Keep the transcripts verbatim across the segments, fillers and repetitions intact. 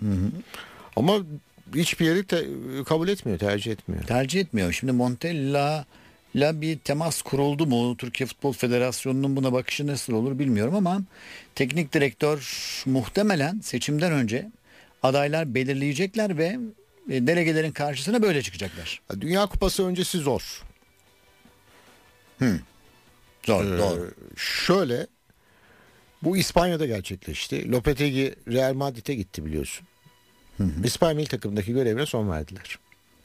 Hı hı. Ama hiçbir yeri te- kabul etmiyor, tercih etmiyor. Tercih etmiyor. Şimdi Montella ile bir temas kuruldu mu? Türkiye Futbol Federasyonu'nun buna bakışı nasıl olur bilmiyorum ama teknik direktör muhtemelen seçimden önce adaylar belirleyecekler ve e, delegelerin karşısına böyle çıkacaklar. Dünya Kupası öncesi zor. Hı. Zor, Ee, doğru. Şöyle, bu İspanya'da gerçekleşti. Lopetegui Real Madrid'e gitti biliyorsun. Hı hı. İspanya milli takımdaki görevine son verdiler.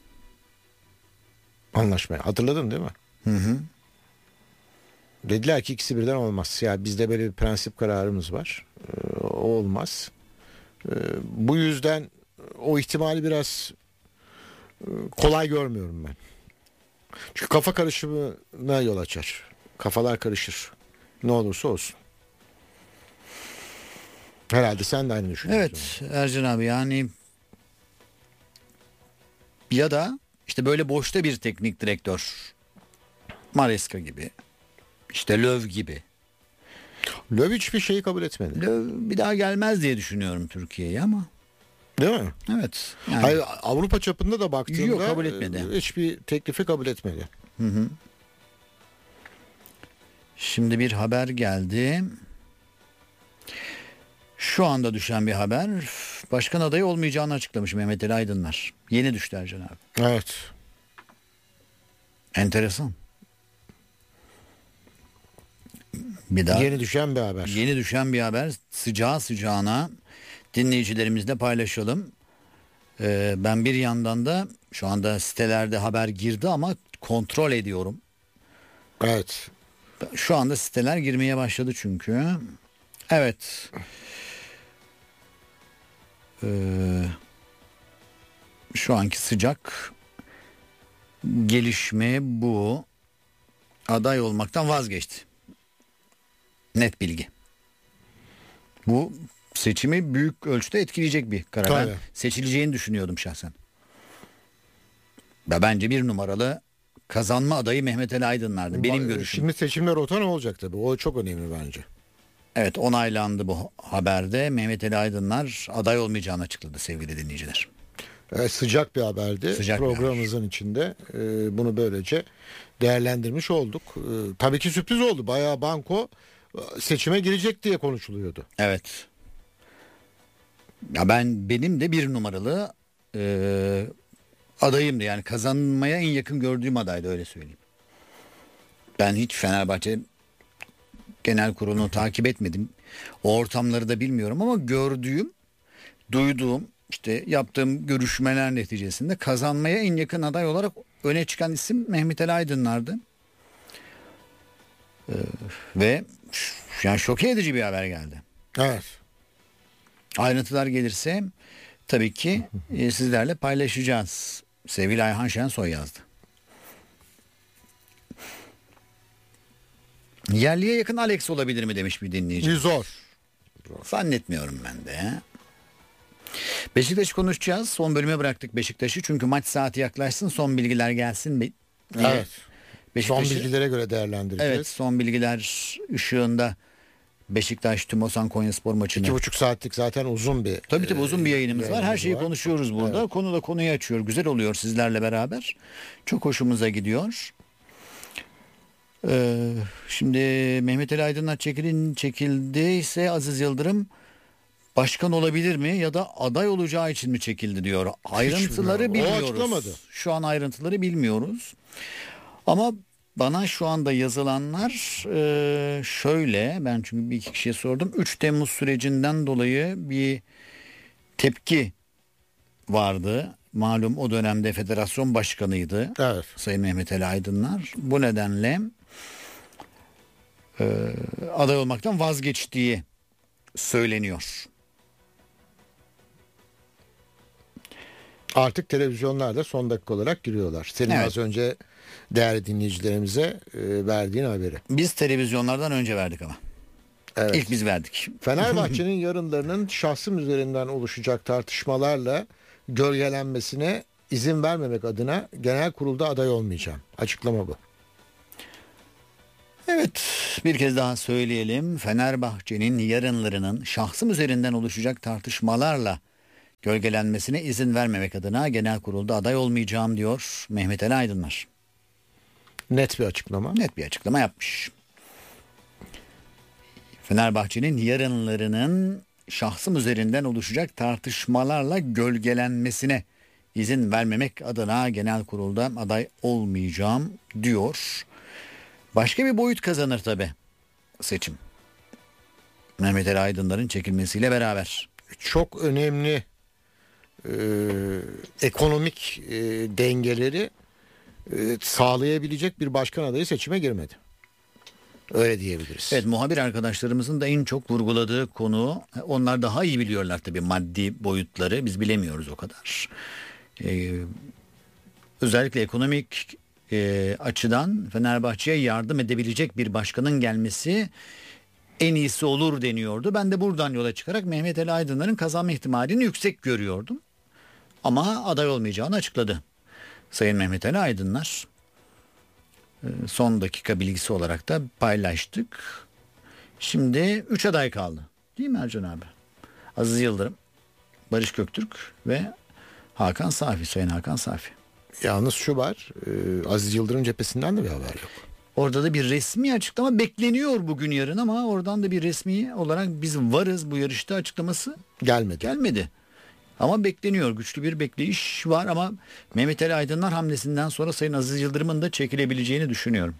Anlaşmaya. Hatırladın değil mi? Hı hı. Dediler ki ikisi birden olmaz. Ya bizde böyle bir prensip kararımız var. Ee, o olmaz. Ee, bu yüzden o ihtimali biraz e, kolay görmüyorum ben. Çünkü kafa karışımına yol açar. Kafalar karışır. Ne olursa olsun. Herhalde sen de aynı düşünüyorsun. Evet Ercan abi, yani ya da işte böyle boşta bir teknik direktör, Maresca gibi, işte Löw gibi. Löw hiçbir şeyi kabul etmedi. Löw bir daha gelmez diye düşünüyorum Türkiye'ye ama. Değil mi? Evet. Yani. Hayır, Avrupa çapında da baktığında Yok, kabul etmedi. e, hiçbir teklifi kabul etmedi. Hı hı. Şimdi bir haber geldi. Şu anda düşen bir haber. Başkan adayı olmayacağını açıklamış Mehmet Ali Aydınlar. Yeni düştü Ercan abi. Evet. Enteresan. Bir daha Yeni düşen bir haber. yeni düşen bir haber. Sıcağı sıcağına dinleyicilerimizle paylaşalım. Ee, ben bir yandan da şu anda sitelerde haber girdi ama kontrol ediyorum. Evet. Şu anda siteler girmeye başladı çünkü. Evet. Ee, şu anki sıcak gelişme bu. Aday olmaktan vazgeçti. Net bilgi. Bu seçimi büyük ölçüde etkileyecek bir karar. Ben Tabii. seçileceğini düşünüyordum şahsen. Ve bence bir numaralı kazanma adayı Mehmet Ali Aydınlar'dı. Benim Ba- görüşüm. Şimdi seçimler ota ne olacak tabii. O çok önemli bence. Evet, onaylandı bu haberde. Mehmet Ali Aydınlar aday olmayacağını açıkladı sevgili dinleyiciler. Evet, sıcak bir haberdi. Sıcak bir Programımızın içinde e, bunu böylece değerlendirmiş olduk. E, tabii ki sürpriz oldu. Bayağı banko e, seçime girecek diye konuşuluyordu. Evet. Ya ben benim de bir numaralı e, adayımdı. Yani kazanmaya en yakın gördüğüm adaydı, öyle söyleyeyim. Ben hiç Fenerbahçe genel kurulunu takip etmedim. O ortamları da bilmiyorum ama gördüğüm, duyduğum, işte yaptığım görüşmeler neticesinde kazanmaya en yakın aday olarak öne çıkan isim Mehmet Ali Aydınlar'dı. Ee, ve ş- yani şoke edici bir haber geldi. Evet. Ayrıntılar gelirse tabii ki e, sizlerle paylaşacağız. Sevgili Ayhan Şensoy yazdı. Yerliye yakın Alex olabilir mi demiş bir dinleyici. Zor. Zannetmiyorum ben de. Beşiktaş'ı konuşacağız. Son bölüme bıraktık Beşiktaş'ı. Çünkü maç saati yaklaşsın, son bilgiler gelsin. Be- Evet. Son Beşiktaş'ı- bilgilere göre değerlendireceğiz. Evet, son bilgiler ışığında Beşiktaş Tümosan Konyaspor maçını. İki buçuk saatlik zaten uzun bir. Tabii tabii uzun bir yayınımız var. Her yayınımız şeyi var. konuşuyoruz burada. Evet. Konu da konuyu açıyor. Güzel oluyor sizlerle beraber. Çok hoşumuza gidiyor. Ee, şimdi Mehmet Ali Aydınlar çekilin çekildiyse Aziz Yıldırım başkan olabilir mi ya da aday olacağı için mi çekildi diyor. Ayrıntıları bilmiyorum. O bilmiyoruz. açıklamadı. Şu an ayrıntıları bilmiyoruz. Ama bana şu anda yazılanlar e, şöyle, ben çünkü bir iki kişiye sordum. üç Temmuz sürecinden dolayı bir tepki vardı. Malum o dönemde federasyon başkanıydı. Evet. Sayın Mehmet Ali Aydınlar. Bu nedenle e, aday olmaktan vazgeçtiği söyleniyor. Artık televizyonlarda son dakika olarak giriyorlar. Senin Evet. az önce değerli dinleyicilerimize e, verdiğin haberi. Biz televizyonlardan önce verdik ama. Evet. İlk biz verdik. Fenerbahçe'nin yarınlarının şahsım üzerinden oluşacak tartışmalarla gölgelenmesine izin vermemek adına genel kurulda aday olmayacağım. Açıklama bu. Evet, bir kez daha söyleyelim. Fenerbahçe'nin yarınlarının şahsım üzerinden oluşacak tartışmalarla gölgelenmesine izin vermemek adına genel kurulda aday olmayacağım diyor Mehmet Ali Aydınlar. Net bir açıklama. Net bir açıklama yapmış. Fenerbahçe'nin yarınlarının şahsım üzerinden oluşacak tartışmalarla gölgelenmesine izin vermemek adına genel kurulda aday olmayacağım diyor. Başka bir boyut kazanır tabii seçim. Mehmet Ali Aydınlar'ın çekilmesiyle beraber. Çok önemli e, ekonomik e, dengeleri e, sağlayabilecek bir başkan adayı seçime girmedi. Öyle diyebiliriz. Evet, muhabir arkadaşlarımızın da en çok vurguladığı konu, onlar daha iyi biliyorlar tabii maddi boyutları, biz bilemiyoruz o kadar. Ee, özellikle ekonomik e, açıdan Fenerbahçe'ye yardım edebilecek bir başkanın gelmesi en iyisi olur deniyordu. Ben de buradan yola çıkarak Mehmet Ali Aydınlar'ın kazanma ihtimalini yüksek görüyordum. Ama aday olmayacağını açıkladı Sayın Mehmet Ali Aydınlar. Son dakika bilgisi olarak da paylaştık. Şimdi üç aday kaldı. Değil mi Ercan abi? Aziz Yıldırım, Barış Göktürk ve Hakan Safi, Sayın Hakan Safi. Yalnız şu var, e, Aziz Yıldırım cephesinden de bir haber yok. Orada da bir resmi açıklama bekleniyor bugün yarın ama oradan da bir resmi olarak biz varız bu yarışta açıklaması Gelmedi. gelmedi. Ama bekleniyor, güçlü bir bekleyiş var ama Mehmet Ali Aydınlar hamlesinden sonra Sayın Aziz Yıldırım'ın da çekilebileceğini düşünüyorum.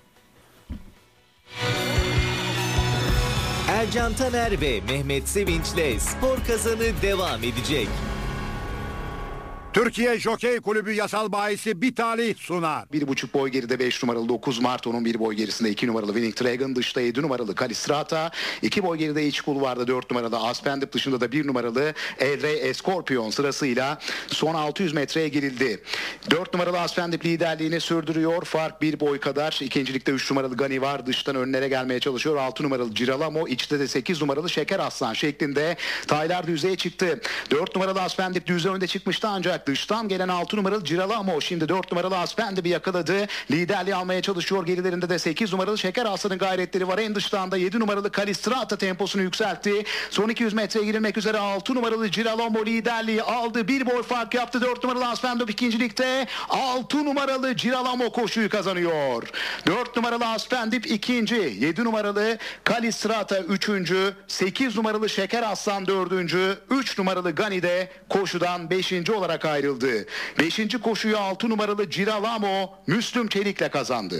Ercan Taner ve Mehmet Sevinç'le Spor Kazanı devam edecek. Türkiye Jokey Kulübü yasal bahisi bir talih sunar. Bir buçuk boy geride beş numaralı dokuz Mart, onun bir boy gerisinde iki numaralı Winning Dragon, dışta yedi numaralı Kalistrata, iki boy geride iç kulvarda dört numaralı Aspendip, dışında da bir numaralı El Rey Escorpion sırasıyla son altı yüz metreye girildi. dört numaralı Aspendip liderliğini sürdürüyor. Fark bir boy kadar. İkincilikte üç numaralı Gani var. Dıştan önlere gelmeye çalışıyor. altı numaralı Giralamo, içte de sekiz numaralı Şeker Aslan şeklinde taylar düzeye çıktı. dört numaralı Aspendip düze önde çıkmıştı ancak dıştan gelen altı numaralı Giralamo şimdi dört numaralı Aspendip'i yakaladı. Liderliği almaya çalışıyor. Gerilerinde de sekiz numaralı Şeker Aslan'ın gayretleri var. En dıştan da yedi numaralı Kalistrata temposunu yükseltti. Son iki yüz metreye girilmek üzere altı numaralı Giralamo liderliği aldı. Bir boy fark yaptı. dört numaralı Aspendip ikincilikte. altı numaralı Giralamo koşuyu kazanıyor. dört numaralı Aspendip ikinci. yedi numaralı Kalistrata üçüncü. sekiz numaralı Şeker Aslan dördüncü. üç numaralı Gani de koşudan beşinci olarak ayrıldı. beşinci koşuyu altı numaralı Giralamo Müslüm Çelik'le kazandı.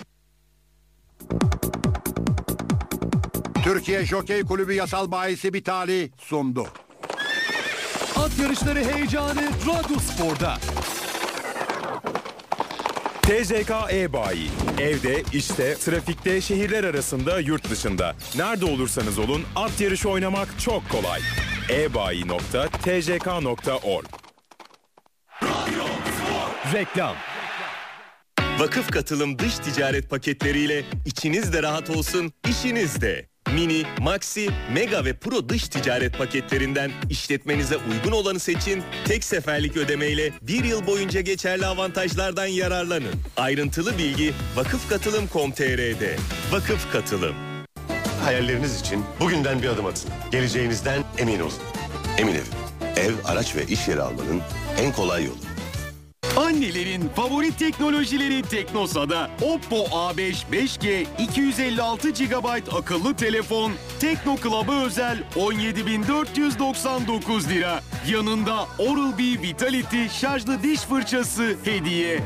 Türkiye Jokey Kulübü yasal bahisi bir talih sundu. At yarışları heyecanı Radyospor'da. T J K E-Bayi. Evde, işte, trafikte, şehirler arasında, yurt dışında. Nerede olursanız olun at yarışı oynamak çok kolay. e bayi nokta t j k nokta org. Reklam. Vakıf katılım dış ticaret paketleriyle içiniz de rahat olsun, işiniz de. Mini, Maxi, Mega ve Pro dış ticaret paketlerinden işletmenize uygun olanı seçin. Tek seferlik ödemeyle bir yıl boyunca geçerli avantajlardan yararlanın. Ayrıntılı bilgi vakıfkatılım nokta com nokta t r'de. Vakıf Katılım. Hayalleriniz için bugünden bir adım atın. Geleceğinizden emin olun. Emin Ev. Ev, araç ve iş yeri almanın en kolay yolu. Annelerin favori teknolojileri Teknosa'da. Oppo A beş beş G iki yüz elli altı gigabayt akıllı telefon Tekno Club'a özel on yedi bin dört yüz doksan dokuz lira. Yanında Oral-B Vitality şarjlı diş fırçası hediye.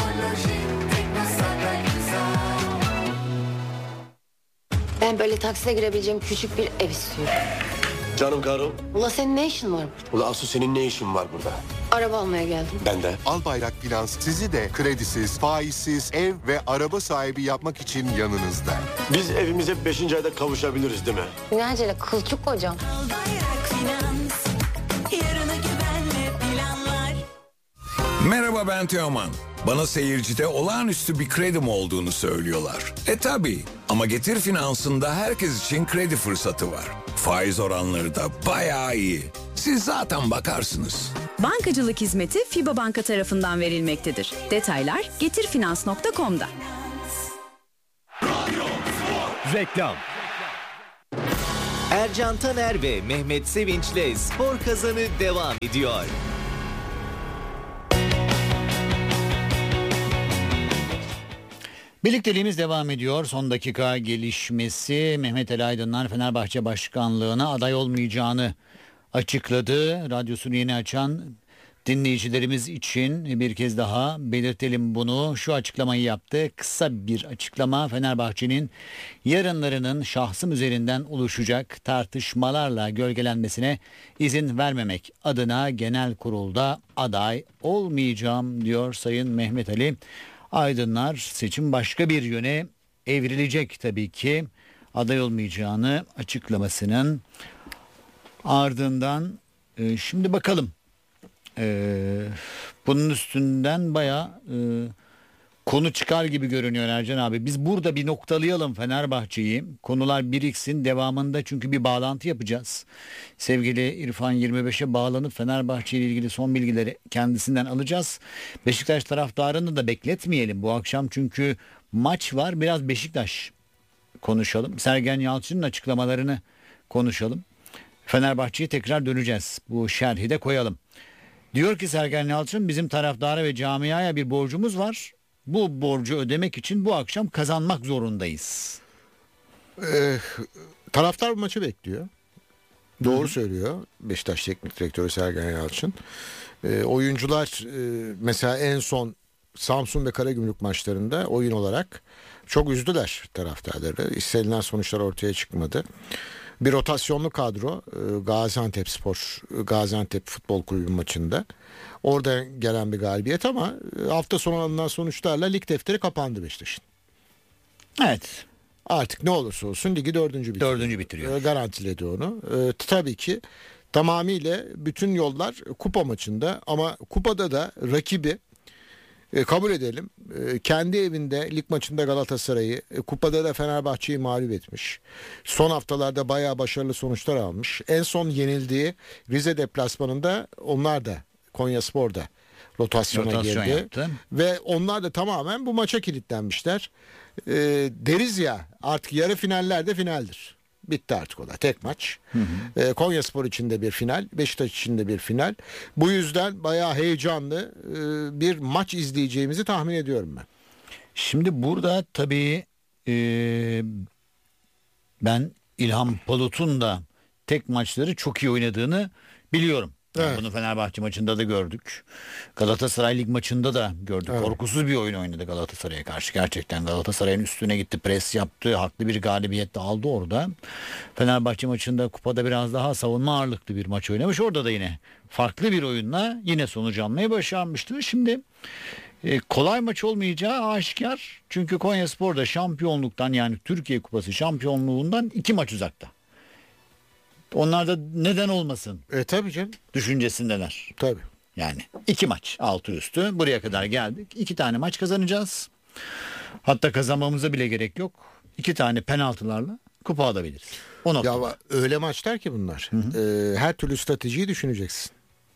Ben böyle taksiye girebileceğim küçük bir ev istiyorum. Canım karım. Ula senin ne işin var? Ula asıl senin ne işin var burada? Araba almaya geldim. Ben de. Albayrak Finans sizi de kredisiz, faizsiz ev ve araba sahibi yapmak için yanınızda. Biz evimize beşinci ayda kavuşabiliriz değil mi? Ne acele kılçık kocam. Albayrak Finans, yarına güvenle planlar. Merhaba, ben Teoman. Bana seyircide olağanüstü bir kredim olduğunu söylüyorlar. E tabi, ama Getir Finans'ında herkes için kredi fırsatı var. Faiz oranları da bayağı iyi. Siz zaten bakarsınız. Bankacılık hizmeti FİBA Banka tarafından verilmektedir. Detaylar getirfinans nokta com'da. Reklam. Ercan Taner ve Mehmet Sevinç'le Spor Kazanı devam ediyor. Birlikteliğimiz devam ediyor. Son dakika gelişmesi, Mehmet Ali Aydınlar Fenerbahçe Başkanlığı'na aday olmayacağını açıkladı. Radyosunu yeni açan dinleyicilerimiz için bir kez daha belirtelim bunu. Şu açıklamayı yaptı. Kısa bir açıklama. Fenerbahçe'nin yarınlarının şahsım üzerinden oluşacak tartışmalarla gölgelenmesine izin vermemek adına genel kurulda aday olmayacağım diyor Sayın Mehmet Ali Aydınlar. Seçim başka bir yöne evrilecek tabii ki, aday olmayacağını açıklamasının ardından. E, şimdi bakalım. Ee, bunun üstünden bayağı e, konu çıkar gibi görünüyor Ercan abi. Biz burada bir noktalayalım Fenerbahçe'yi. Konular biriksin devamında, çünkü bir bağlantı yapacağız. Sevgili İrfan yirmi beşe bağlanıp Fenerbahçe ile ilgili son bilgileri kendisinden alacağız. Beşiktaş taraftarını da bekletmeyelim bu akşam, çünkü maç var. Biraz Beşiktaş konuşalım. Sergen Yalçın'ın açıklamalarını konuşalım. Fenerbahçe'ye tekrar döneceğiz. Bu şerhi de koyalım. Diyor ki Sergen Yalçın, bizim taraftara ve camiaya bir borcumuz var. Bu borcu ödemek için bu akşam kazanmak zorundayız. Ee, taraftar bu maçı bekliyor. Doğru Hı-hı. söylüyor Beşiktaş Teknik Direktörü Sergen Yalçın. Ee, oyuncular e, mesela en son Samsun ve Karagümrük maçlarında oyun olarak çok üzdüler taraftarları. İstenilen sonuçlar ortaya çıkmadı. Bir rotasyonlu kadro Gaziantepspor, Gaziantep Futbol Kulübü maçında. Orada gelen bir galibiyet ama hafta sonu alınan sonuçlarla lig defteri kapandı Beşiktaş'ın. Evet. Artık ne olursa olsun ligi dördüncü bitiriyor. Dördüncü bitiriyor. Garantiledi onu. Ee, tabii ki tamamıyla bütün yollar kupa maçında, ama kupada da rakibi E, kabul edelim. E, kendi evinde lig maçında Galatasaray'ı, e, kupada da Fenerbahçe'yi mağlup etmiş. Son haftalarda bayağı başarılı sonuçlar almış. En son yenildiği Rize deplasmanında onlar da Konyaspor'da rotasyona Rotasyon girdi. yaptı. Ve onlar da tamamen bu maça kilitlenmişler. E, deriz ya, artık yarı finaller de finaldir. Bitti artık o da. Tek maç. Hı hı. E, Konyaspor için de bir final. Beşiktaş için de bir final. Bu yüzden bayağı heyecanlı e, bir maç izleyeceğimizi tahmin ediyorum ben. Şimdi burada tabii e, ben İlhan Palut'un da tek maçları çok iyi oynadığını biliyorum. Yani evet. Bunu Fenerbahçe maçında da gördük. Galatasaray lig maçında da gördük. Evet. Korkusuz bir oyun oynadı Galatasaray'a karşı. Gerçekten Galatasaray'ın üstüne gitti, pres yaptı. Haklı bir galibiyet de aldı orada. Fenerbahçe maçında kupada biraz daha savunma ağırlıklı bir maç oynamış. Orada da yine farklı bir oyunla yine sonuç almayı başarmıştı. Şimdi e, kolay maç olmayacağı aşikar. Çünkü Konyaspor da şampiyonluktan, yani Türkiye Kupası şampiyonluğundan iki maç uzakta. Onlar da neden olmasın? E tabii canım. Düşüncesindeler. Tabii. Yani iki maç altı üstü buraya kadar geldik. İki tane maç kazanacağız. Hatta kazanmamıza bile gerek yok. İki tane penaltılarla kupa alabiliriz. O noktada. Ya öyle maçlar ki bunlar. Hı hı. Ee, her türlü stratejiyi düşüneceksin.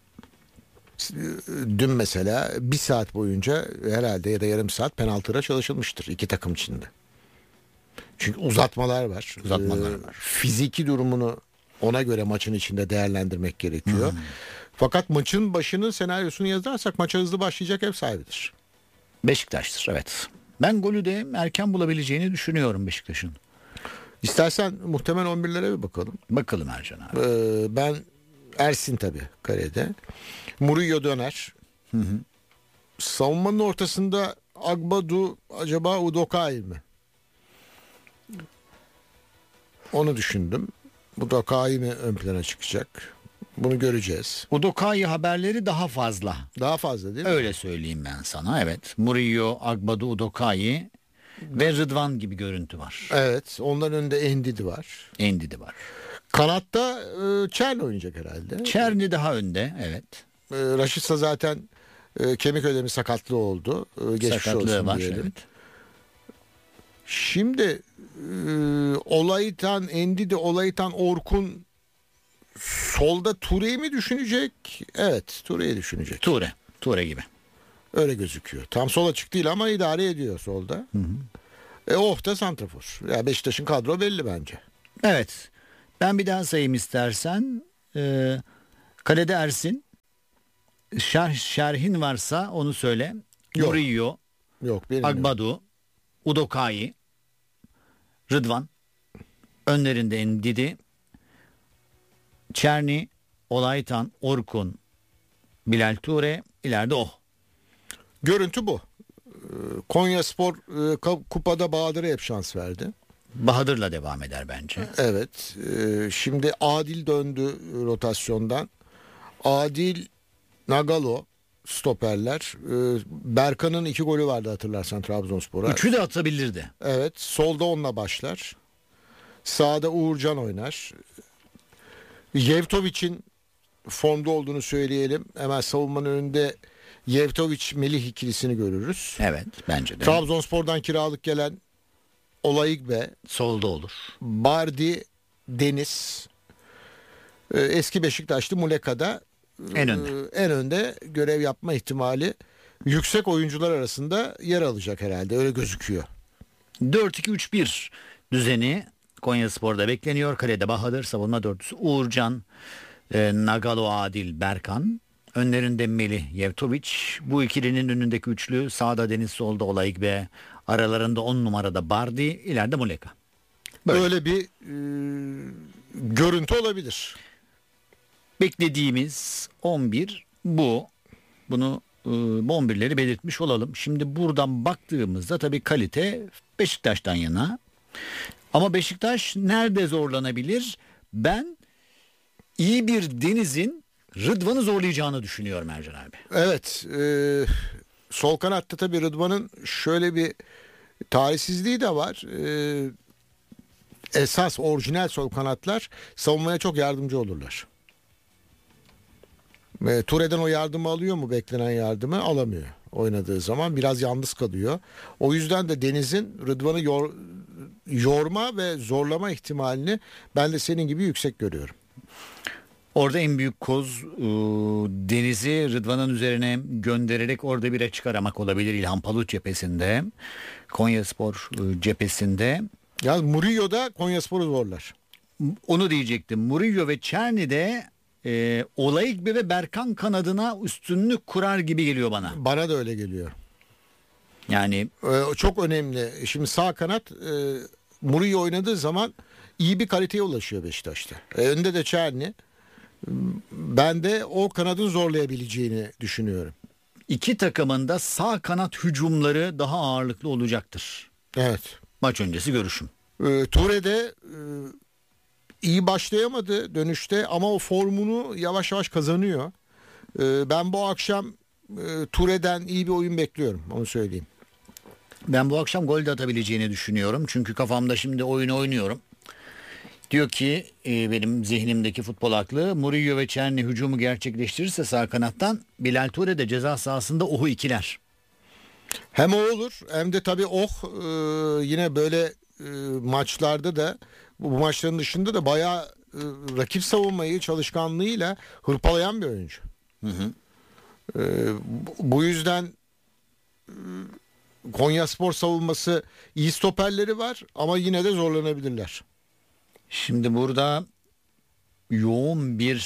Dün mesela bir saat boyunca herhalde ya da yarım saat penaltıra çalışılmıştır iki takım içinde. Çünkü uzatmalar var. Uzatmalar ee, var. Fiziki durumunu ona göre maçın içinde değerlendirmek gerekiyor. Hmm. Fakat maçın başının senaryosunu yazarsak maça hızlı başlayacak ev sahibidir. Beşiktaş'tır, evet. Ben golü de erken bulabileceğini düşünüyorum Beşiktaş'ın. İstersen muhtemel on birlere bir bakalım. Bakalım Ercan abi. Ee, ben Ersin tabii kalede. Murillo döner. Hı hı. Savunmanın ortasında Agbadu, acaba Udokai mi? Onu düşündüm. Udokai mi ön plana çıkacak? Bunu göreceğiz. Udokai haberleri daha fazla. Daha fazla değil mi? Öyle söyleyeyim ben sana, evet. Murillo, Agbadu, Udokai ve Rıdvan gibi görüntü var. Evet, onların önünde Endidi var. Endidi var. Kanatta e, Çerni oynayacak herhalde. Çerni daha önde, evet. E, Raşitsa zaten e, kemik ödemi sakatlığı oldu. E, geçmiş sakatlığı olsun var, diyelim. evet. Şimdi e, Olaytan, Endidi, Olaytan, Orkun solda Ture'yi mi düşünecek? Evet, Ture'yi düşünecek. Ture, Ture gibi. Öyle gözüküyor. Tam sol açık değil ama idare ediyor solda. Hı hı. E oh da santrafor. Ya Beşiktaş'ın kadro belli bence. Evet. Ben bir daha sayayım istersen. Ee, kalede Ersin. Şer, Şerhin varsa onu söyle. Yok. Murillo. Yok. Benim Agbadu. Udokai. Rıdvan. Önlerinde Ndidi. Çerni. Olaytan. Orkun. Bilal Ture. İleride oh. Görüntü bu. Konyaspor kupada Bahadır'a hep şans verdi. Bahadır'la devam eder bence. Evet. Şimdi Adil döndü rotasyondan. Adil, Nagalo stoperler. Berkan'ın iki golü vardı hatırlarsan Trabzonspor'a. Üçü de atabilirdi. Evet. Solda onunla başlar. Sağda Uğurcan oynar. Yevtovic'in formda olduğunu söyleyelim. Hemen savunmanın önünde Yevtovic Melih ikilisini görürüz. Evet, bence de. Trabzonspor'dan kiralık gelen Olayigbe solda olur. Bardi, Deniz, eski Beşiktaşlı Muleka'da en önde. en önde görev yapma ihtimali yüksek oyuncular arasında yer alacak herhalde. Öyle gözüküyor. dört iki üç bir düzeni Konyaspor'da bekleniyor. Kalede Bahadır, savunma dörtlüsü Uğurcan, e, Nagalo, Adil, Berkan. Önlerinde Melih, Yevtovic. Bu ikilinin önündeki üçlü sağda Deniz, solda Olayigbe. Aralarında on numarada Bardi, ileride Muleka. Böyle, Böyle bir e, görüntü olabilir. Beklediğimiz on bir bu. Bunu e, bu on birleri belirtmiş olalım. Şimdi buradan baktığımızda tabii kalite Beşiktaş'tan yana. Ama Beşiktaş nerede zorlanabilir? Ben iyi bir Deniz'in Rıdvan'ı zorlayacağını düşünüyorum Ercan abi. Evet. E, sol kanatta tabii Rıdvan'ın şöyle bir talihsizliği de var. E, esas orijinal sol kanatlar savunmaya çok yardımcı olurlar. E, Ture'den o yardımı alıyor mu, beklenen yardımı? Alamıyor. Oynadığı zaman biraz yalnız kalıyor. O yüzden de Deniz'in Rıdvan'ı yor, yorma ve zorlama ihtimalini ben de senin gibi yüksek görüyorum. Orada en büyük koz e, Deniz'i Rıdvan'ın üzerine göndererek orada bir açık aramak olabilir. İlhan Palut cephesinde, Konyaspor e, cephesinde. Ya Murillo da Konyaspor'u zorlar. Onu diyecektim. Murillo ve Çerni de e, Olayigbe ve Berkan kanadına üstünlük kurar gibi geliyor bana. Bana da öyle geliyor. Yani ee, çok önemli. Şimdi sağ kanat e, Murillo oynadığı zaman iyi bir kaliteye ulaşıyor Beşiktaş'ta. E, önde de Çerni. Ben de o kanadın zorlayabileceğini düşünüyorum. İki takımın da sağ kanat hücumları daha ağırlıklı olacaktır. Evet. Maç öncesi görüşüm. E, Ture'de e, iyi başlayamadı dönüşte ama o formunu yavaş yavaş kazanıyor. E, ben bu akşam e, Ture'den iyi bir oyun bekliyorum. Onu söyleyeyim. Ben bu akşam gol de atabileceğini düşünüyorum. Çünkü kafamda şimdi oyunu oynuyorum. Diyor ki e, benim zihnimdeki futbol aklı Murillo ve Çerni hücumu gerçekleştirirse sağ kanattan Bilal Ture de ceza sahasında ohu ikiler. Hem o olur hem de tabii oh e, yine böyle e, maçlarda da bu, bu maçların dışında da bayağı e, rakip savunmayı çalışkanlığıyla hırpalayan bir oyuncu. Hı hı. E, bu yüzden e, Konyaspor savunması iyi stoperleri var ama yine de zorlanabilirler. Şimdi burada yoğun bir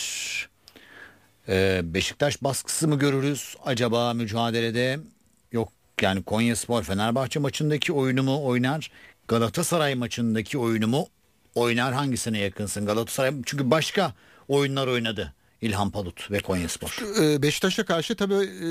e, Beşiktaş baskısı mı görürüz acaba mücadelede? Yok yani Konyaspor Fenerbahçe maçındaki oyunu mu oynar? Galatasaray maçındaki oyunu mu oynar? Hangisine yakınsın? Galatasaray çünkü başka oyunlar oynadı İlhan Palut ve Konyaspor. E, Beşiktaş'a karşı tabii e,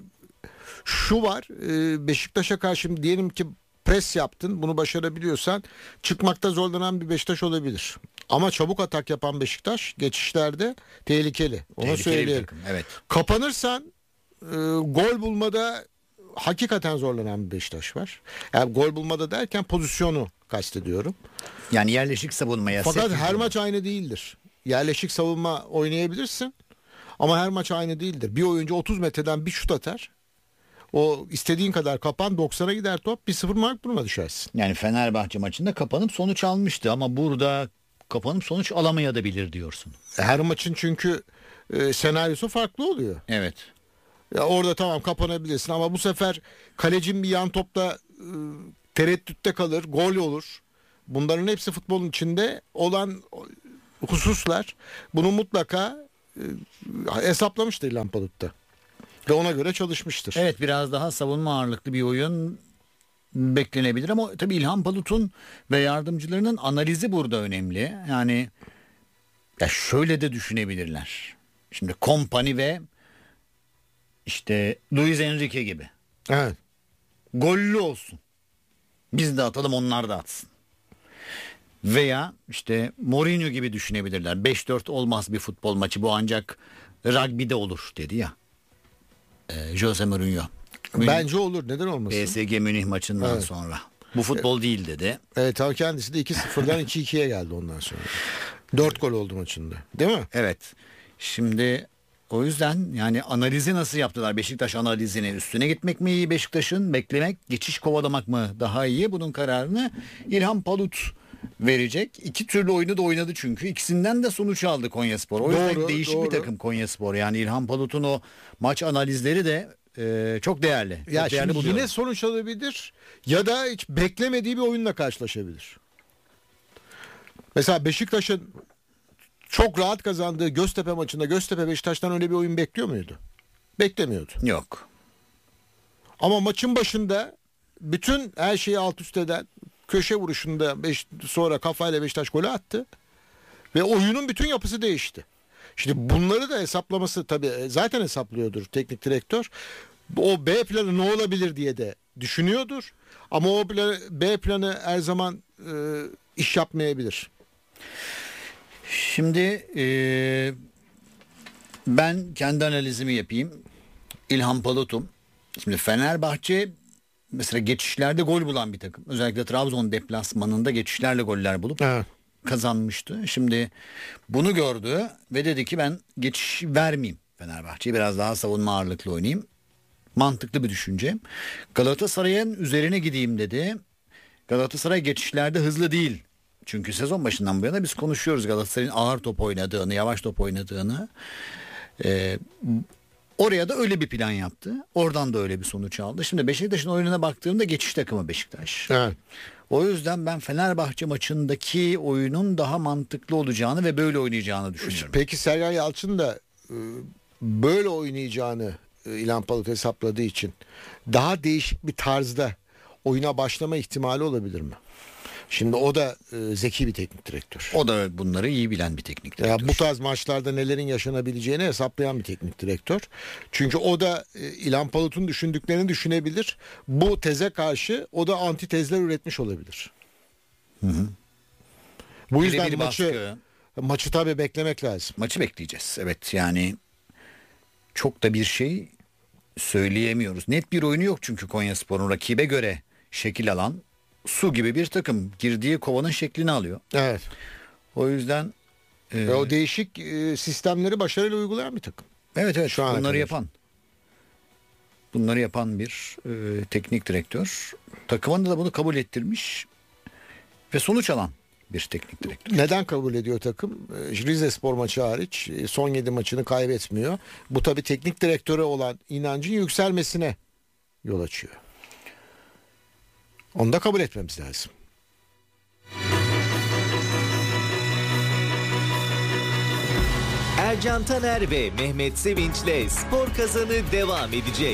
şu var. E, Beşiktaş'a karşı diyelim ki pres yaptın, bunu başarabiliyorsan çıkmakta zorlanan bir Beşiktaş olabilir. Ama çabuk atak yapan Beşiktaş geçişlerde tehlikeli. Onu Tehlikeli söyleyelim. Evet. Kapanırsan e, gol bulmada hakikaten zorlanan bir Beşiktaş var. Yani gol bulmada derken pozisyonu kastediyorum. Yani yerleşik savunmaya. Fakat her maç aynı değildir. Yerleşik savunma oynayabilirsin ama her maç aynı değildir. Bir oyuncu otuz metreden bir şut atar. O istediğin kadar kapan doksana gider top bir sıfır mağlup duruma düşersin. Yani Fenerbahçe maçında kapanıp sonuç almıştı ama burada kapanıp sonuç alamayabilir diyorsun. Her maçın çünkü e, senaryosu farklı oluyor. Evet. Ya orada tamam kapanabilirsin ama bu sefer kalecin bir yan topta e, tereddütte kalır, gol olur. Bunların hepsi futbolun içinde olan hususlar bunu mutlaka e, hesaplamıştır İlhan Palut da. Ve ona göre çalışmıştır. Evet, biraz daha savunma ağırlıklı bir oyun beklenebilir ama tabii İlhan Palut'un ve yardımcılarının analizi burada önemli. Yani ya şöyle de düşünebilirler. Şimdi Kompany ve işte Luis Enrique gibi. Evet. Gollü olsun. Biz de atalım, onlar da atsın. Veya işte Mourinho gibi düşünebilirler. beş dört olmaz bir futbol maçı, bu ancak rugby'de olur dedi ya. Ee, Jose Mourinho. Bence olur, neden olmasın? P S G Münih maçından evet. sonra. Bu futbol değil dedi. Evet, tabii kendisi de iki sıfırdan iki ikiye geldi ondan sonra. dört gol oldu maçında. Değil mi? Evet. Şimdi o yüzden yani analizi nasıl yaptılar? Beşiktaş analizini, üstüne gitmek mi iyi Beşiktaş'ın, beklemek, geçiş kovalamak mı daha iyi? Bunun kararını İlhan Palut verecek. İki türlü oyunu da oynadı çünkü. İkisinden de sonuç aldı Konyaspor. O yüzden doğru, değişik doğru. bir takım Konyaspor. Yani İlhan Palut'un o maç analizleri de e, çok değerli. Çok Ya değerli şimdi buluyorum. yine sonuç alabilir ya da hiç beklemediği bir oyunla karşılaşabilir. Mesela Beşiktaş'ın çok rahat kazandığı Göztepe maçında Göztepe Beşiktaş'tan öyle bir oyun bekliyor muydu? Beklemiyordu. Yok. Ama maçın başında bütün her şeyi alt üst eden köşe vuruşunda beş, sonra kafayla Beşiktaş golü attı. Ve oyunun bütün yapısı değişti. Şimdi bunları da hesaplaması tabii zaten hesaplıyordur teknik direktör. O B planı ne olabilir diye de düşünüyordur. Ama o planı, B planı her zaman e, iş yapmayabilir. Şimdi e, ben kendi analizimi yapayım. İlhan Palut'um. Şimdi Fenerbahçe mesela geçişlerde gol bulan bir takım. Özellikle Trabzon deplasmanında geçişlerle goller bulup evet. kazanmıştı. Şimdi bunu gördü ve dedi ki ben geçiş vermeyeyim Fenerbahçe'ye, biraz daha savunma ağırlıklı oynayayım. Mantıklı bir düşünce. Galatasaray'ın üzerine gideyim dedi. Galatasaray geçişlerde hızlı değil. Çünkü sezon başından bu yana biz konuşuyoruz Galatasaray'ın ağır top oynadığını, yavaş top oynadığını. Ee, oraya da öyle bir plan yaptı. Oradan da öyle bir sonuç aldı. Şimdi Beşiktaş'ın oyununa baktığımda geçiş takımı Beşiktaş. Evet. O yüzden ben Fenerbahçe maçındaki oyunun daha mantıklı olacağını ve böyle oynayacağını düşünüyorum. Peki Sergen Yalçın da e, böyle oynayacağını e, İlhan Palut hesapladığı için daha değişik bir tarzda oyuna başlama ihtimali olabilir mi? Şimdi o da e, zeki bir teknik direktör. O da bunları iyi bilen bir teknik direktör. Ya bu tarz maçlarda nelerin yaşanabileceğini hesaplayan bir teknik direktör. Çünkü o da e, İlhan Palut'un düşündüklerini düşünebilir. Bu teze karşı o da antitezler üretmiş olabilir. Hı hı. Bu Bire yüzden bir maçı baskı. maçı tabii beklemek lazım. Maçı bekleyeceğiz. Evet, yani çok da bir şey söyleyemiyoruz. Net bir oyunu yok çünkü Konyaspor'un rakibe göre şekil alan su gibi bir takım, girdiği kovanın şeklini alıyor. Evet. O yüzden e, ve o değişik e, sistemleri başarıyla uygulayan bir takım. Evet evet. Şu ana bunları kadar. yapan. Bunları yapan bir e, teknik direktör. Takımında da bunu kabul ettirmiş ve sonuç alan bir teknik direktör. Neden kabul ediyor takım? Rizespor maçı hariç son yedi maçını kaybetmiyor. Bu tabii teknik direktöre olan inancın yükselmesine yol açıyor. Onu da kabul etmemiz lazım. Ercan Taner ve Mehmet Sevinç'le Spor Kazanı devam edecek.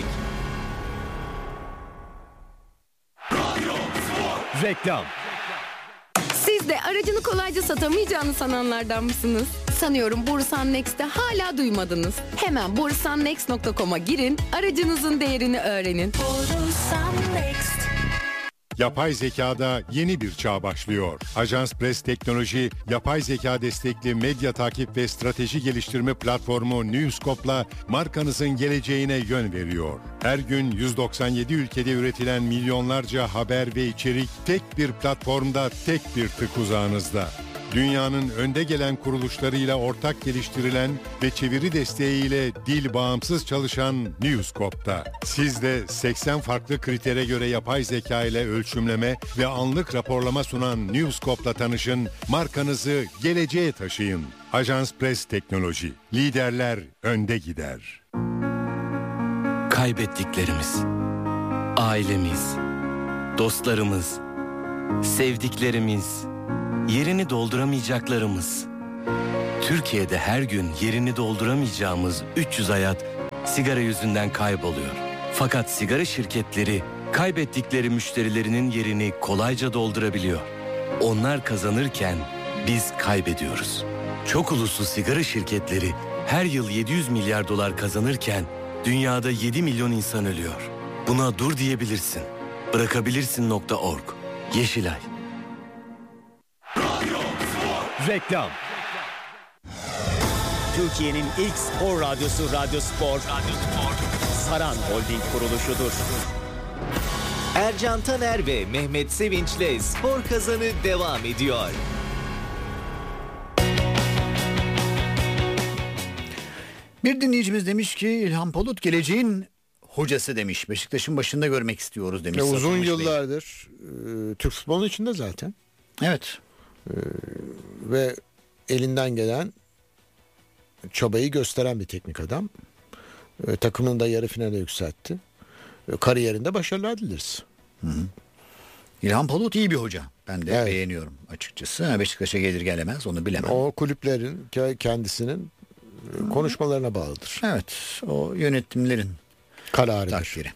Reklam. Siz de aracını kolayca satamayacağını sananlardan mısınız? Sanıyorum Bursan Next'te hala duymadınız. Hemen bursan next nokta com'a girin, aracınızın değerini öğrenin. Bursan Next. Yapay zekada yeni bir çağ başlıyor. Ajans Press Teknoloji, yapay zeka destekli medya takip ve strateji geliştirme platformu Newscope'la markanızın geleceğine yön veriyor. Her gün yüz doksan yedi ülkede üretilen milyonlarca haber ve içerik tek bir platformda, tek bir tık uzağınızda. Dünyanın önde gelen kuruluşlarıyla ortak geliştirilen ve çeviri desteğiyle dil bağımsız çalışan Newscope'da. Siz de seksen farklı kritere göre yapay zeka ile ölçümleme ve anlık raporlama sunan Newscope'la tanışın, markanızı geleceğe taşıyın. Ajans Press Teknoloji, liderler önde gider. Kaybettiklerimiz, ailemiz, dostlarımız, sevdiklerimiz, yerini dolduramayacaklarımız. Türkiye'de her gün yerini dolduramayacağımız üç yüz hayat sigara yüzünden kayboluyor. Fakat sigara şirketleri kaybettikleri müşterilerinin yerini kolayca doldurabiliyor. Onlar kazanırken biz kaybediyoruz. Çok uluslu sigara şirketleri her yıl yedi yüz milyar dolar kazanırken dünyada yedi milyon insan ölüyor. Buna dur diyebilirsin. Bırakabilirsin nokta org. Yeşilay. Reklam. Türkiye'nin ilk spor radyosu Radyo Spor. Radyo Spor. Saran Holding kuruluşudur. Ercan Taner ve Mehmet Sevinç'le Spor Kazanı devam ediyor. Bir dinleyicimiz demiş ki İlhan Palut geleceğin hocası demiş. Beşiktaş'ın başında görmek istiyoruz demiş. Ve uzun Satılmış yıllardır e, Türk futbolunun içinde zaten. Evet. E, ve elinden gelen çabayı gösteren bir teknik adam. E, takımını da yarı finale yükseltti. E, kariyerinde başarılar dileriz. Hı hı. İlhan Palut iyi bir hoca. Ben de Evet. beğeniyorum açıkçası. Beşiktaş'a gelir gelemez onu bilemem. O kulüplerin kendisinin e, konuşmalarına bağlıdır. Evet. O yönetimlerin kararıdır. Takdiri.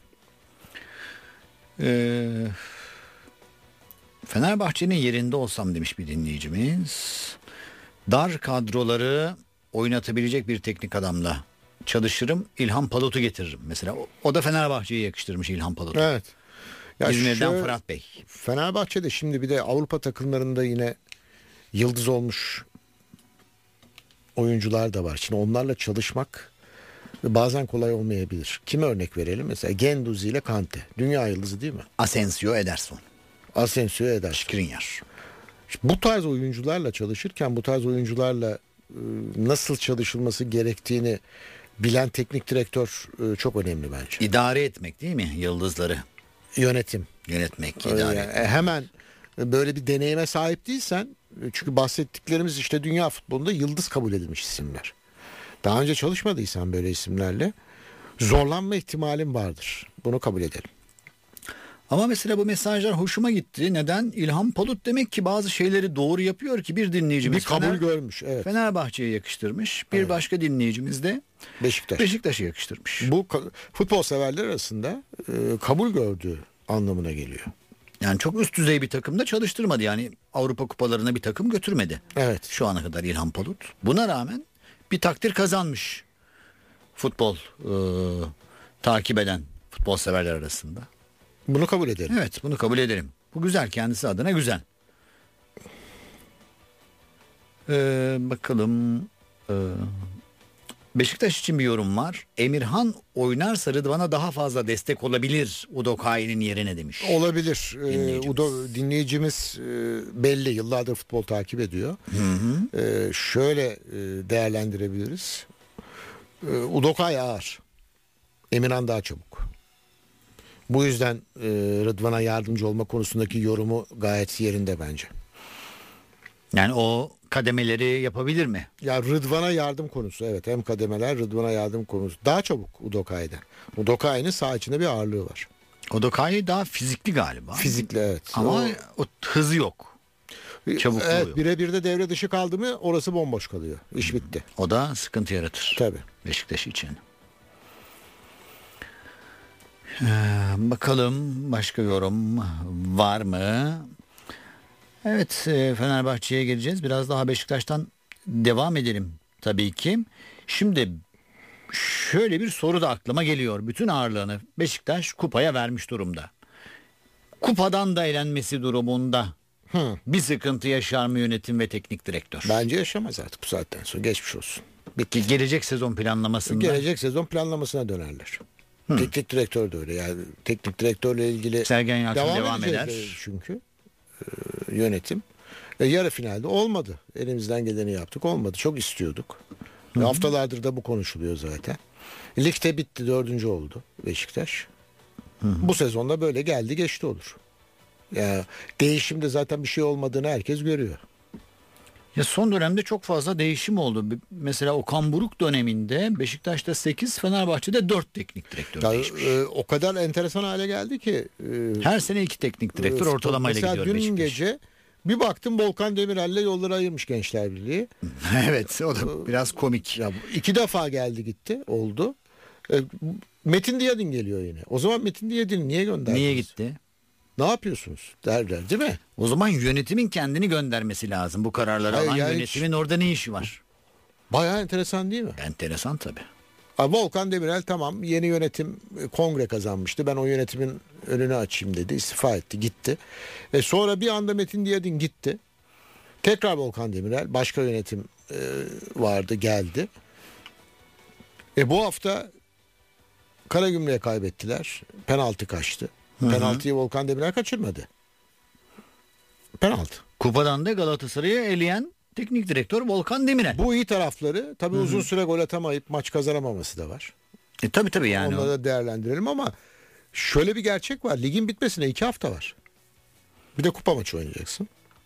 Ee, Fenerbahçe'nin yerinde olsam demiş bir dinleyicimiz. Dar kadroları oynatabilecek bir teknik adamla çalışırım. İlhan Palut'u getiririm. Mesela o, o da Fenerbahçe'ye yakıştırmış İlhan Palut'u. Evet. Ya İzmir'den şöyle, Fırat Bey. Fenerbahçe'de şimdi bir de Avrupa takımlarında yine yıldız olmuş oyuncular da var. Şimdi onlarla çalışmak bazen kolay olmayabilir. Kime örnek verelim? Mesela Guendouzi ile Kante. Dünya yıldızı değil mi? Asensio, Ederson. Asensio, Ederson. Skriniar. Bu tarz oyuncularla çalışırken bu tarz oyuncularla nasıl çalışılması gerektiğini bilen teknik direktör çok önemli bence. İdare etmek değil mi yıldızları? Yönetim. Yönetmek, Öyle idare yani. etmek. Hemen böyle bir deneyime sahip değilsen, çünkü bahsettiklerimiz işte dünya futbolunda yıldız kabul edilmiş isimler. Daha önce çalışmadıysan böyle isimlerle zorlanma ihtimalin vardır. Bunu kabul edelim. Ama mesela bu mesajlar hoşuma gitti. Neden? İlhan Palut demek ki bazı şeyleri doğru yapıyor ki bir dinleyicimiz Bir kabul Fener, görmüş. Evet. Fenerbahçe'ye yakıştırmış. Bir başka dinleyicimiz de Beşiktaş. Beşiktaş'a yakıştırmış. Bu ka- futbol severler arasında e, kabul gördüğü anlamına geliyor. Yani çok üst düzey bir takımda çalıştırmadı. Yani Avrupa kupalarına bir takım götürmedi. Evet. Şu ana kadar İlhan Palut. Buna rağmen bir takdir kazanmış. Futbol e, takip eden futbol severler arasında. Bunu kabul edelim. Evet, bunu kabul edelim. Bu güzel, kendisi adına güzel. Ee, bakalım. Ee, Beşiktaş için bir yorum var. Emirhan oynarsa Rıdvan'a daha fazla destek olabilir Udokai'nin yerine demiş. Olabilir. Ee, Dinleyicimiz. Udo, dinleyicimiz e, belli, yıllardır futbol takip ediyor. Hı hı. Ee, şöyle e, değerlendirebiliriz. Ee, Udokai ağır. Emirhan daha çabuk. Bu yüzden e, Rıdvan'a yardımcı olma konusundaki yorumu gayet yerinde bence. Yani o kademeleri yapabilir mi? Ya Rıdvan'a yardım konusu, evet, hem kademeler Rıdvan'a yardım konusu. Daha çabuk Udokai'den. Udokai'nin sağ içinde bir ağırlığı var. Udokai daha fizikli galiba. Fizikli, evet. Ama o, o hızı yok. Çabukluğu Evet, yok. birebir de devre dışı kaldı mı orası bomboş kalıyor. İş bitti. O da sıkıntı yaratır. Tabii. Beşiktaş için. Ee, bakalım başka yorum var mı? Evet, e, Fenerbahçe'ye geleceğiz. Biraz daha Beşiktaş'tan devam edelim tabii ki. Şimdi şöyle bir soru da aklıma geliyor. Bütün ağırlığını Beşiktaş kupaya vermiş durumda. Kupadan da elenmesi durumunda Hı. bir sıkıntı yaşar mı yönetim ve teknik direktör? Bence yaşamaz artık bu saatten sonra. Geçmiş olsun. Peki gelecek sezon planlamasında? Gelecek sezon planlamasına dönerler. Hı. Teknik direktör de öyle. Yani teknik direktörle ilgili Sergen Yalçın devam, devam eder. Çünkü e, yönetim. E, yarı finalde olmadı. Elimizden geleni yaptık. Olmadı. Çok istiyorduk. E, haftalardır da bu konuşuluyor zaten. Ligde bitti. Dördüncü oldu Beşiktaş. Hı hı. Bu sezonda böyle geldi geçti olur. Ya değişimde zaten bir şey olmadığını herkes görüyor. Ya son dönemde çok fazla değişim oldu. Mesela Okan Buruk döneminde Beşiktaş'ta sekiz, Fenerbahçe'de dört teknik direktör ya, değişmiş. E, o kadar enteresan hale geldi ki. E, Her sene iki teknik direktör e, ortalamayla gidiyor Beşiktaş. Mesela dün Beşiktaş. gece Bir baktım Volkan Demirel'le yolları ayırmış Gençler Birliği. Evet, o da biraz komik. Ya, iki defa geldi gitti oldu. E, Metin Diyadin geliyor yine. O zaman Metin Diyadin'i niye gönderdiniz? Niye gitti? Ne yapıyorsunuz derler değil mi? O zaman yönetimin kendini göndermesi lazım. Bu kararları Hayır, alan yani yönetimin hiç... orada ne işi var? Bayağı enteresan değil mi? Enteresan tabii. Ha, Volkan Demirel tamam, yeni yönetim kongre kazanmıştı. Ben o yönetimin önünü açayım dedi. İstifa etti, gitti. Ve sonra bir anda Metin Diyadin gitti. Tekrar Volkan Demirel, başka yönetim e, vardı, geldi. E bu hafta Karagümrük'e kaybettiler. Penaltı kaçtı. Hı hı. Penaltıyı Volkan Demirel kaçırmadı. Penaltı. Kupadan da Galatasaray'ı eleyen teknik direktör Volkan Demirel. Bu iyi tarafları. Tabii Hı-hı. uzun süre gol atamayıp maç kazanamaması da var. E tabii tabii yani. Onları da değerlendirelim ama şöyle bir gerçek var. Ligin bitmesine iki hafta var. Bir de kupa maçı oynayacaksın.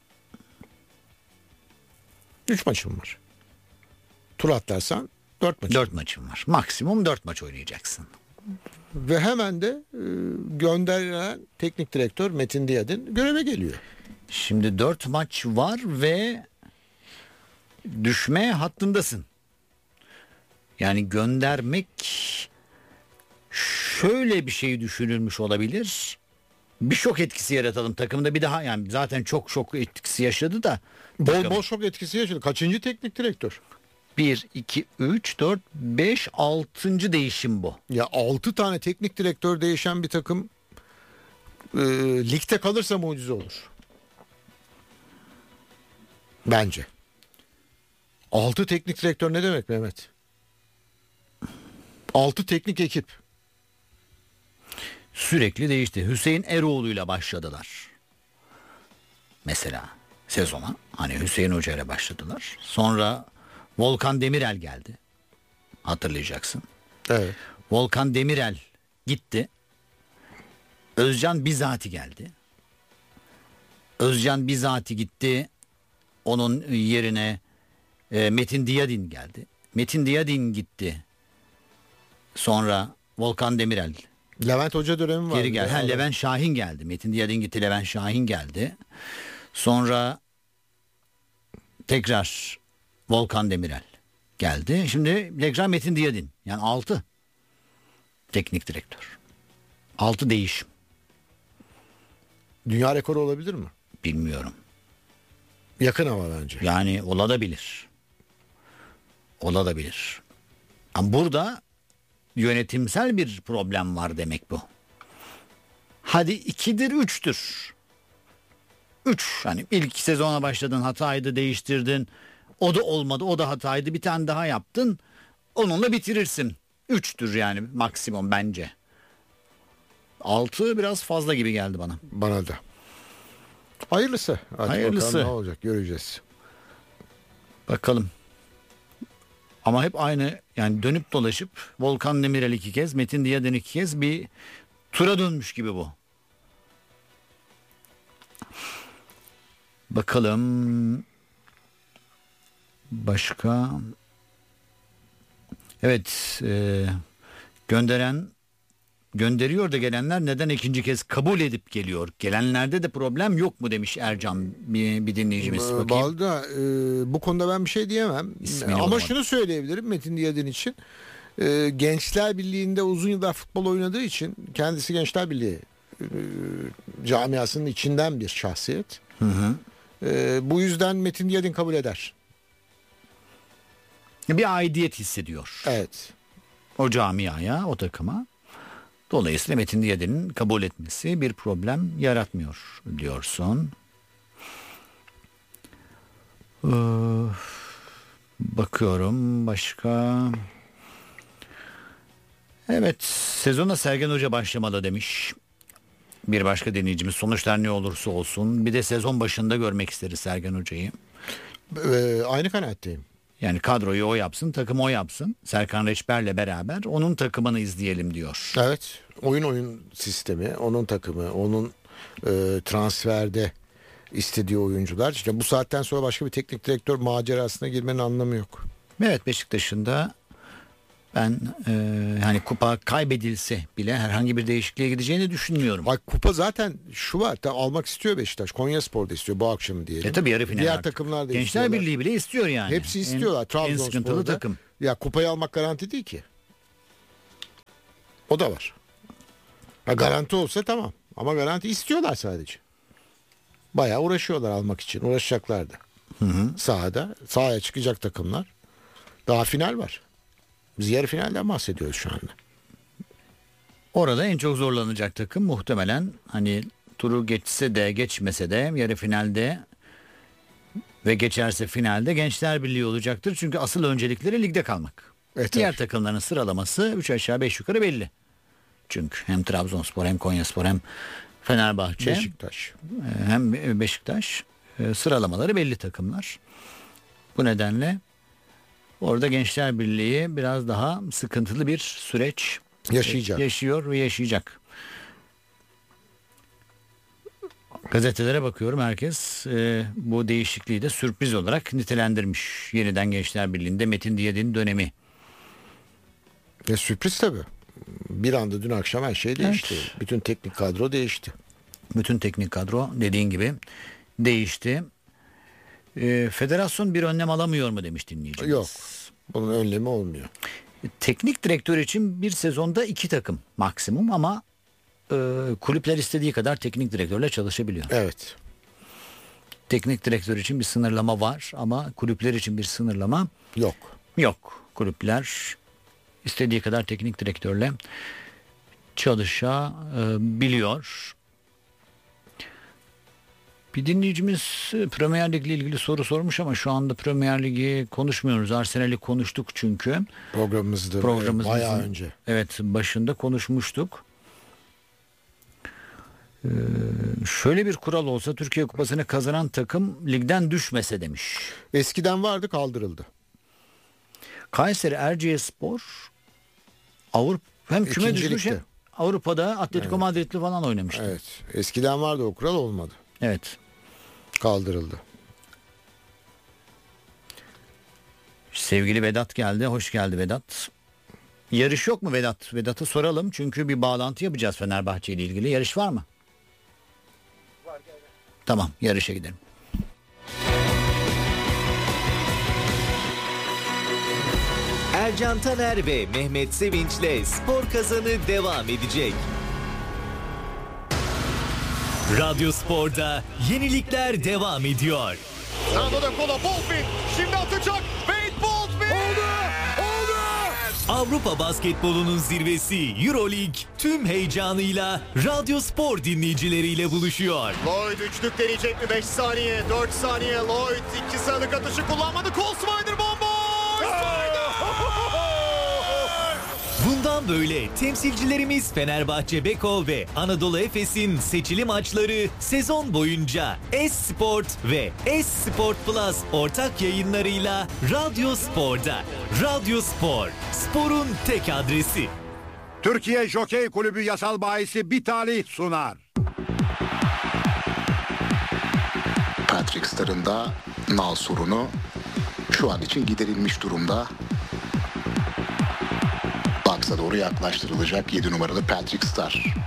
Üç maçın var. Tur atlarsan dört maçın. Dört maçın var. Maksimum dört maç oynayacaksın. Ve hemen de e, gönderilen teknik direktör Metin Diyadin göreve geliyor. Şimdi dört maç var ve düşme hattındasın. Yani göndermek, şöyle bir şey düşünülmüş olabilir. Bir şok etkisi yaratalım takımda, bir daha, yani zaten çok şok etkisi yaşadı da. Bol bol şok etkisi yaşadı. Kaçıncı teknik direktör? bir, iki, üç, dört, beş, altıncı değişim bu. Ya altı tane teknik direktör değişen bir takım e, ligde kalırsa mucize olur. Bence. Altı teknik direktör ne demek Mehmet? Altı teknik ekip. Sürekli değişti. Hüseyin Eroğlu'yla başladılar. Mesela sezona. Hani Hüseyin Hoca ile başladılar. Sonra Volkan Demirel geldi. Hatırlayacaksın. Evet. Volkan Demirel gitti. Özcan Bizati geldi. Özcan Bizati gitti. Onun yerine e, Metin Diyadin geldi. Metin Diyadin gitti. Sonra Volkan Demirel. Levent Hoca dönemi var. Geri geldi. Ha, Levent Şahin geldi. Metin Diyadin gitti. Levent Şahin geldi. Sonra tekrar Volkan Demirel geldi. Şimdi tekrar Metin Diyadin. Yani altı teknik direktör. Altı değişim. Dünya rekoru olabilir mi? Bilmiyorum. Yakın ama bence. Yani olabilir. Olabilir. Ama burada yönetimsel bir problem var demek bu. Hadi ikidir, üçtür. Üç. Hani ilk sezona başladın, hataydı, değiştirdin. O da olmadı, o da hataydı, bir tane daha yaptın. Onunla bitirirsin. Üçtür yani maksimum bence. Altı biraz fazla gibi geldi bana. Bana da. Hayırlısı. Hadi Hayırlısı. bakalım ne olacak, göreceğiz. Bakalım. Ama hep aynı, yani dönüp dolaşıp Volkan Demirel iki kez, Metin Diyadin iki kez bir tura dönmüş gibi bu. Bakalım. Başka. Evet. E, gönderen gönderiyor da gelenler neden ikinci kez kabul edip geliyor? Gelenlerde de problem yok mu demiş Ercan, bir, bir dinleyicimiz. Bakayım. Balda, e, bu konuda ben bir şey diyemem. İsmini Ama bulamadım. şunu söyleyebilirim Metin Diyadin için. E, Gençler Birliği'nde uzun yıllar futbol oynadığı için, kendisi Gençler Birliği e, camiasının içinden bir şahsiyet. Hı hı. E, bu yüzden Metin Diyadin kabul eder. Bir aidiyet hissediyor. Evet. O camiaya, o takıma. Dolayısıyla Metin Diyadin'in kabul etmesi bir problem yaratmıyor diyorsun. Ee, bakıyorum başka. Evet, sezona Sergen Hoca başlamalı demiş. Bir başka dinleyicimiz, sonuçlar ne olursa olsun. Bir de sezon başında görmek isteriz Sergen Hoca'yı. Ee, aynı kanaatteyim. Yani kadroyu o yapsın, takımı o yapsın. Serkan Reçber'le beraber onun takımını izleyelim diyor. Evet, oyun oyun sistemi, onun takımı, onun e, transferde istediği oyuncular. İşte bu saatten sonra başka bir teknik direktör macerasına girmenin anlamı yok. Evet, Beşiktaş'ın da Ben e, hani kupa kaybedilse bile herhangi bir değişikliğe gideceğini düşünmüyorum. Bak kupa zaten şu var, da almak istiyor Beşiktaş. Konyaspor da istiyor bu akşam diyelim. E tabii yarı final Diğer artık. takımlar da Gençler istiyorlar. Birliği bile istiyor yani. Hepsi istiyorlar. En, en Trabzonspor'da. sıkıntılı takım. Ya kupayı almak garanti değil ki. O da var. Ha, garanti olsa tamam. Ama garanti istiyorlar sadece. Bayağı uğraşıyorlar almak için. Uğraşacaklar da. Hı hı. Sahada. Sahaya çıkacak takımlar. Daha final var. Biz yarı finalden bahsediyoruz şu anda. Orada en çok zorlanacak takım muhtemelen hani turu geçse de geçmese de yarı finalde ve geçerse finalde Gençler Birliği olacaktır. Çünkü asıl öncelikleri ligde kalmak. Evet, Diğer evet. takımların sıralaması üç aşağı beş yukarı belli. Çünkü hem Trabzonspor hem Konyaspor hem Fenerbahçe Beşiktaş. hem Beşiktaş sıralamaları belli takımlar. Bu nedenle orada Gençler Birliği biraz daha sıkıntılı bir süreç yaşayacak. Yaşıyor ve yaşayacak. Gazetelere bakıyorum, herkes e, bu değişikliği de sürpriz olarak nitelendirmiş. Yeniden Gençler Birliği'nde Metin Diyadin dönemi. Ya sürpriz tabii. Bir anda dün akşam her şey değişti. Evet. Bütün teknik kadro değişti. Bütün teknik kadro dediğin gibi değişti. E, federasyon bir önlem alamıyor mu demiş dinleyicimiz. Yok. Bunun önlemi olmuyor. Teknik direktör için bir sezonda iki takım maksimum ama e, kulüpler istediği kadar teknik direktörle çalışabiliyor. Evet. Teknik direktör için bir sınırlama var ama kulüpler için bir sınırlama yok. Yok. Kulüpler istediği kadar teknik direktörle çalışabiliyor. Bir dinleyicimiz Premier Lig ile ilgili soru sormuş ama şu anda Premier Ligi konuşmuyoruz. Arsenal'i konuştuk çünkü. Programımızda Programımızın, bayağı önce. Evet, başında konuşmuştuk. Ee, şöyle bir kural olsa Türkiye Kupası'nı kazanan takım ligden düşmese demiş. Eskiden vardı, kaldırıldı. Kayseri Erciyesspor Avrupa hem küme İkinci düşmüş ligde. hem Avrupa'da Atletico Evet. Madrid'li falan oynamıştı. Evet. Eskiden vardı o kural, olmadı. Evet. Kaldırıldı. Sevgili Vedat geldi. Hoş geldi Vedat. Yarış yok mu Vedat? Vedat'a soralım çünkü bir bağlantı yapacağız Fenerbahçe ile ilgili. Yarış var mı? Var. Tamam, yarışa gidelim. Ercan Taner ve Mehmet Sevinç'le Spor Kazanı devam edecek. Radyo Spor'da yenilikler devam ediyor. Sağda kola Bolfin. Şimdi atacak. Wade Bolfin. Oldu. Oldu. Avrupa basketbolunun zirvesi Euroleague tüm heyecanıyla Radyo Spor dinleyicileriyle buluşuyor. Lloyd üçlük deneyecek mi? beş saniye, dört saniye. Lloyd iki sayılık atışı kullanmadı. Cole Snyder bomboş. Bundan böyle temsilcilerimiz Fenerbahçe Beko ve Anadolu Efes'in seçili maçları sezon boyunca S-Sport ve S-Sport Plus ortak yayınlarıyla Radyo Spor'da. Radyo Spor, sporun tek adresi. Türkiye Jokey Kulübü yasal bahisi Bitali sunar. Patrick Star'ın da nal sorunu şu an için giderilmiş durumda. Box'a doğru yaklaştırılacak yedi numaralı Patrick Star.